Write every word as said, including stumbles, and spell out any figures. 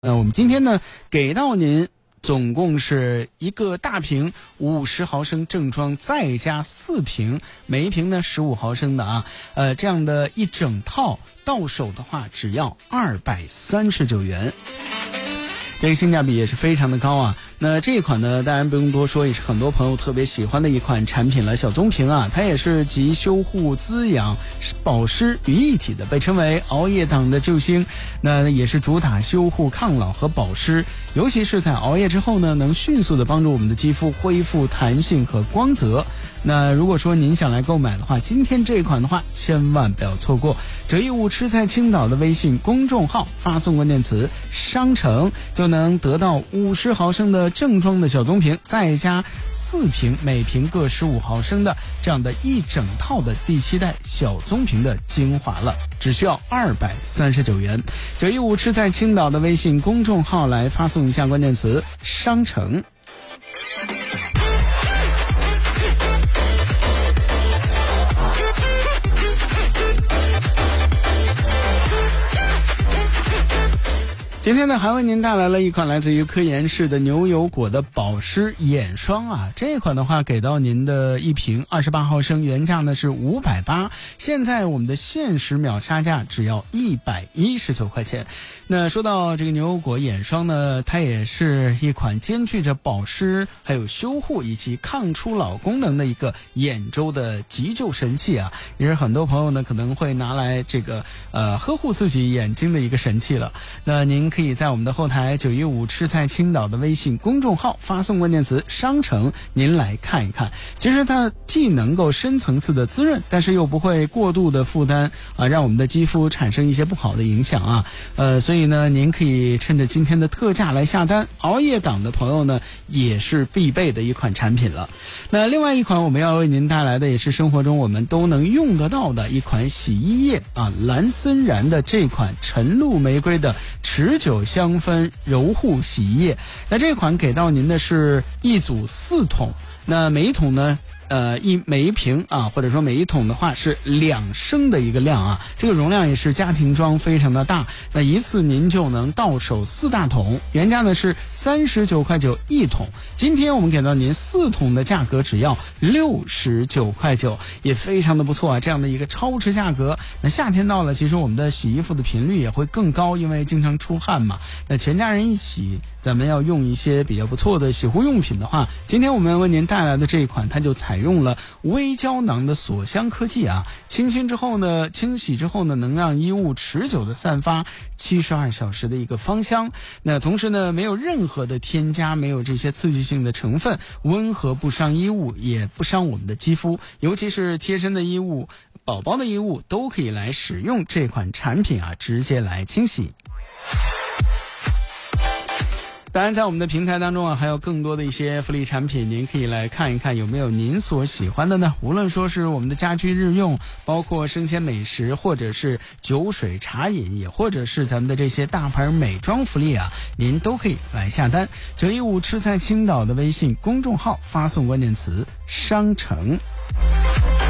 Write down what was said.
呃，我们今天呢给到您总共是一个大瓶五十毫升正装，再加四瓶，每一瓶呢十五毫升的啊，呃，这样的一整套到手的话只要二百三十九元。这个性价比也是非常的高啊。那这一款呢当然不用多说，也是很多朋友特别喜欢的一款产品了。小棕瓶啊，它也是集修护、滋养、保湿于一体的，被称为熬夜党的救星。那也是主打修护、抗老和保湿，尤其是在熬夜之后呢，能迅速的帮助我们的肌肤恢复弹性和光泽。那如果说您想来购买的话，今天这一款的话千万不要错过。折义务吃在青岛的微信公众号发送关键词商城，就能得到五十毫升的正装的小棕瓶，再加四瓶每瓶各十五毫升的这样的一整套的第七代小棕瓶的精华了，只需要二百三十九元。折义务吃在青岛的微信公众号来发送一下关键词商城。今天呢还为您带来了一款来自于科颜氏的牛油果的保湿眼霜啊，这款的话给到您的一瓶二十八毫升，原价呢是五百八十，现在我们的限时秒杀价只要一百一十九块钱。那说到这个牛油果眼霜呢，它也是一款兼具着保湿还有修护以及抗初老功能的一个眼周的急救神器啊，也是很多朋友呢可能会拿来这个呃呵护自己眼睛的一个神器了。那您可以在我们的后台九一五吃在青岛的微信公众号发送关键词商城，您来看一看。其实它既能够深层次的滋润，但是又不会过度的负担啊，让我们的肌肤产生一些不好的影响啊。呃，所以呢，您可以趁着今天的特价来下单。熬夜党的朋友呢，也是必备的一款产品了。那另外一款我们要为您带来的，也是生活中我们都能用得到的一款洗衣液啊，蓝森然的这款晨露玫瑰的持久香氛柔护洗衣液。那这款给到您的是一组四桶，那每一桶呢呃，一每一瓶啊，或者说每一桶的话是两升的一个量啊，这个容量也是家庭装，非常的大。那一次您就能到手四大桶，原价呢是三十九块九一桶，今天我们给到您四桶的价格只要六十九块九，也非常的不错啊，这样的一个超值价格。那夏天到了，其实我们的洗衣服的频率也会更高，因为经常出汗嘛。那全家人一起，咱们要用一些比较不错的洗护用品的话，今天我们为您带来的这一款，它就采用了微胶囊的锁香科技啊，清新之后呢，清洗之后呢，能让衣物持久的散发七十二小时的一个芳香。那同时呢，没有任何的添加，没有这些刺激性的成分，温和不伤衣物，也不伤我们的肌肤，尤其是贴身的衣物、宝宝的衣物都可以来使用这款产品啊，直接来清洗。当然在我们的平台当中啊，还有更多的一些福利产品，您可以来看一看有没有您所喜欢的呢。无论说是我们的家居日用，包括生鲜美食，或者是酒水茶饮，也或者是咱们的这些大牌美妆福利啊，您都可以来下单。九一五吃在青岛的微信公众号发送关键词商城。